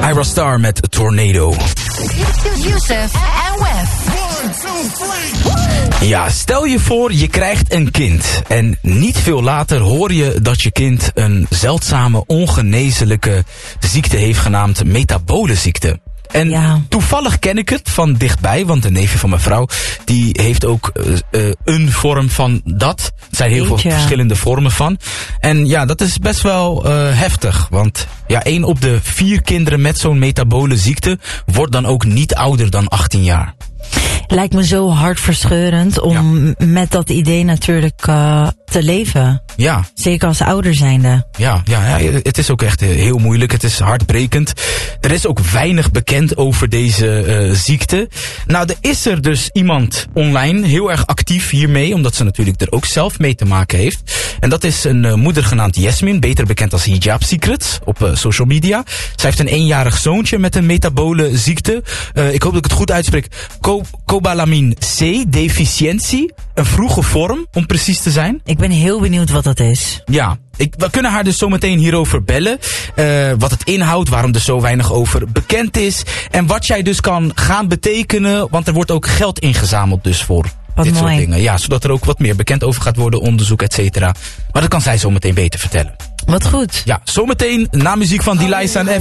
Ira Star met Tornado. Youssef en Wef. Ja, stel je voor je krijgt een kind. En niet veel later hoor je dat je kind een zeldzame ongeneeslijke ziekte heeft genaamd metabolenziekte. En toevallig ken ik het van dichtbij, want een neefje van mijn vrouw, die heeft ook een vorm van dat. Er zijn heel veel verschillende vormen van. En ja, dat is best wel heftig, want ja, 1 op de 4 kinderen met zo'n metabolenziekte wordt dan ook niet ouder dan 18 jaar. Lijkt me zo hartverscheurend om met dat idee natuurlijk te leven. Ja. Zeker als ouder zijnde. Ja, het is ook echt heel moeilijk. Het is hartbrekend. Er is ook weinig bekend over deze ziekte. Nou, er is er dus iemand online heel erg actief hiermee, omdat ze natuurlijk er ook zelf mee te maken heeft. En dat is een moeder genaamd Yasmin, beter bekend als Hijab Secrets op social media. Zij heeft een 1-jarig zoontje met een metabolenziekte. Ik hoop dat ik het goed uitspreek. Cobalamin C deficiëntie. Een vroege vorm, om precies te zijn. Ik ben heel benieuwd wat dat is. Ja, we kunnen haar dus zometeen hierover bellen. Wat het inhoudt, waarom er zo weinig over bekend is. En wat jij dus kan gaan betekenen, want er wordt ook geld ingezameld dus voor dit soort dingen. Ja, zodat er ook wat meer bekend over gaat worden, onderzoek, et cetera. Maar dat kan zij zometeen beter vertellen. Wat goed. Ja, zometeen na muziek van Deliza en